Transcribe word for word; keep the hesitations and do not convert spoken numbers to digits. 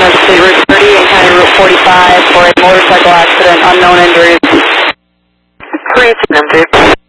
of State Route thirty and County Route forty-five for a motorcycle accident, unknown injuries. Three, two,